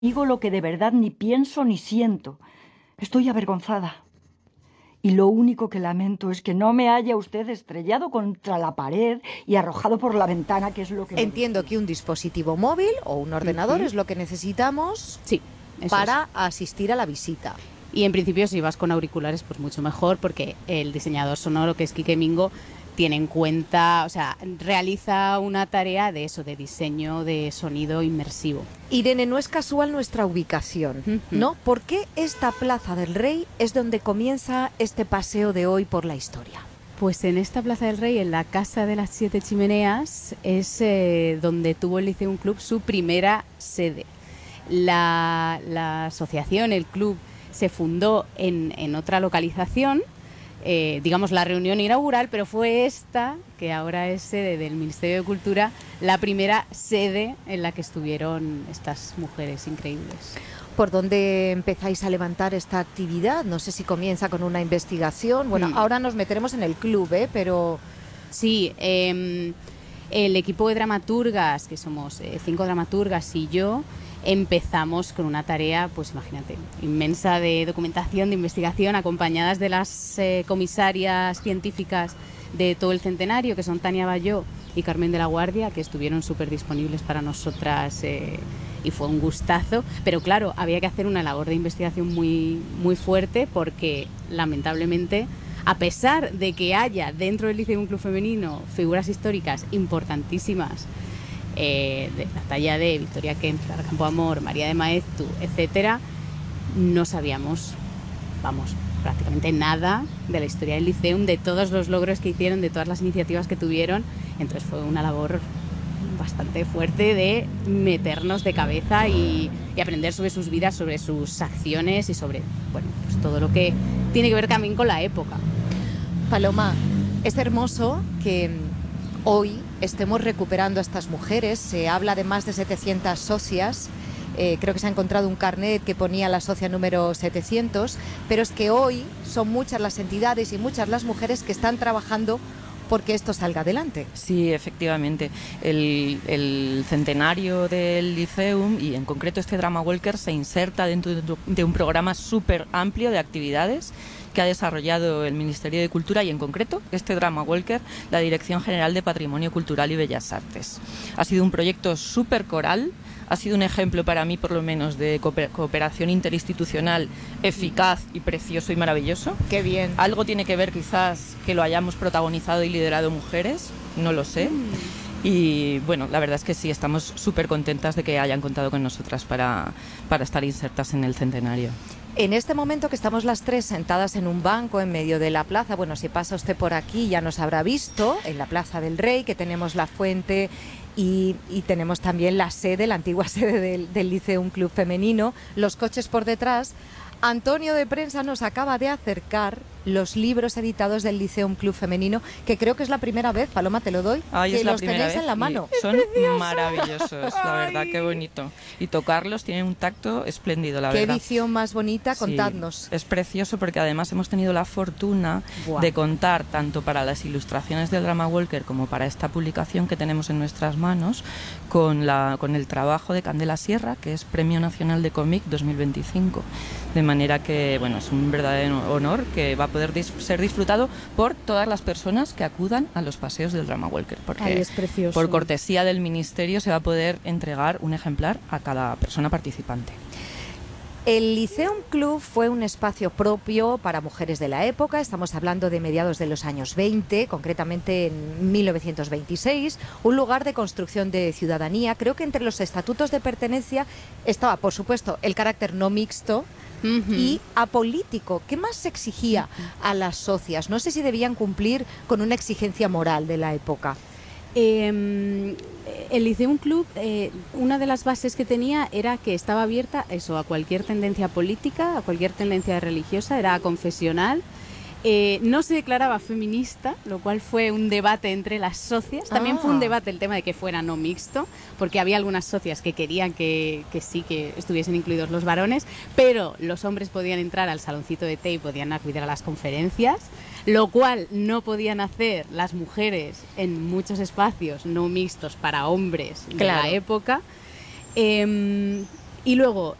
Digo lo que de verdad ni pienso ni siento. Estoy avergonzada. Y lo único que lamento es que no me haya usted estrellado contra la pared y arrojado por la ventana, que es lo que... Entiendo que un dispositivo móvil o un ordenador es lo que necesitamos Sí, para asistir a la visita. Y en principio, si vas con auriculares, pues mucho mejor, porque el diseñador sonoro, que es Quique Mingo, tiene en cuenta, o sea, realiza una tarea de eso, de diseño de sonido inmersivo. Irene, no es casual nuestra ubicación, ¿no? ¿Por qué esta Plaza del Rey es donde comienza este paseo de hoy por la historia? Pues en esta Plaza del Rey, en la Casa de las Siete Chimeneas, es donde tuvo el Liceum Club su primera sede. La asociación, el club, se fundó en otra localización, digamos la reunión inaugural, pero fue esta, que ahora es sede del Ministerio de Cultura, la primera sede en la que estuvieron estas mujeres increíbles. ¿Por dónde empezáis a levantar esta actividad? No sé si comienza con una investigación. Bueno, ahora nos meteremos en el club, pero... Sí, el equipo de dramaturgas, que somos 5 dramaturgas y yo, empezamos con una tarea, pues imagínate, inmensa de documentación, de investigación, acompañadas de las comisarias científicas de todo el centenario, que son Tania Bayó y Carmen de la Guardia, que estuvieron súper disponibles para nosotras y fue un gustazo. Pero claro, había que hacer una labor de investigación muy, muy fuerte porque, lamentablemente, a pesar de que haya dentro del Liceum Club Femenino figuras históricas importantísimas, de la talla de Victoria Kent, Clara Campoamor, María de Maeztu, etcétera, no sabíamos, prácticamente nada de la historia del Liceum, de todos los logros que hicieron, de todas las iniciativas que tuvieron. Entonces fue una labor bastante fuerte de meternos de cabeza y aprender sobre sus vidas, sobre sus acciones y sobre, bueno, pues todo lo que tiene que ver también con la época. Paloma, es hermoso que hoy estemos recuperando a estas mujeres. Se habla de más de 700 socias. Creo que se ha encontrado un carnet que ponía la socia número 700, pero es que hoy son muchas las entidades y muchas las mujeres que están trabajando porque esto salga adelante. Sí, efectivamente. El centenario del Liceum, y en concreto este Drama Walker, se inserta dentro de un programa súper amplio de actividades que ha desarrollado el Ministerio de Cultura y, en concreto, este Drama Walker, la Dirección General de Patrimonio Cultural y Bellas Artes. Ha sido un proyecto súper coral, ha sido un ejemplo para mí, por lo menos, de cooperación interinstitucional eficaz y precioso y maravilloso. ¡Qué bien! Algo tiene que ver, quizás, que lo hayamos protagonizado y liderado mujeres, no lo sé. Y bueno, la verdad es que sí, estamos súper contentas de que hayan contado con nosotras para estar insertas en el centenario. En este momento que estamos las tres sentadas en un banco en medio de la plaza, bueno, si pasa usted por aquí ya nos habrá visto, en la Plaza del Rey, que tenemos la fuente y tenemos también la sede, la antigua sede del Liceum Club Femenino, los coches por detrás. Antonio de Prensa nos acaba de acercar los libros editados del Liceum Club Femenino, que creo que es la primera vez, Paloma, te lo doy, Ay, que es la los primera tenéis vez en la mano. Son maravillosos, la verdad, qué bonito. Y tocarlos tiene un tacto espléndido, la verdad. Qué edición más bonita, contadnos. Sí, es precioso porque además hemos tenido la fortuna de contar tanto para las ilustraciones del Drama Walker como para esta publicación que tenemos en nuestras manos con el trabajo de Candela Sierra, que es Premio Nacional de Cómic 2025. De manera que, bueno, es un verdadero honor que va a poder ser disfrutado por todas las personas que acudan a los paseos del Drama Walker, porque es precioso. Por cortesía del Ministerio se va a poder entregar un ejemplar a cada persona participante. El Liceum Club fue un espacio propio para mujeres de la época. Estamos hablando de mediados de los años 20, concretamente en 1926, un lugar de construcción de ciudadanía. Creo que entre los estatutos de pertenencia estaba, por supuesto, el carácter no mixto y apolítico. ¿Qué más se exigía a las socias? No sé si debían cumplir con una exigencia moral de la época. El Liceum Club, una de las bases que tenía era que estaba abierta a cualquier tendencia política, a cualquier tendencia religiosa, era confesional. No se declaraba feminista, lo cual fue un debate entre las socias. También fue un debate el tema de que fuera no mixto, porque había algunas socias que querían que sí, que estuviesen incluidos los varones, pero los hombres podían entrar al saloncito de té y podían acudir a las conferencias, lo cual no podían hacer las mujeres en muchos espacios no mixtos para hombres de la época. Y luego,